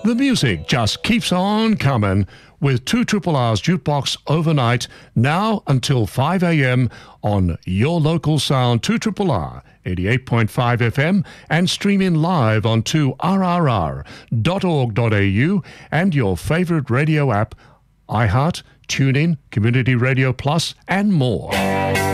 The music just keeps on coming with 2RRR's Jukebox Overnight, now until 5 a.m. on your local sound 2RRR 88.5 FM and streaming live on 2rrr.org.au and your favorite radio app, iHeart, TuneIn, Community Radio Plus and more.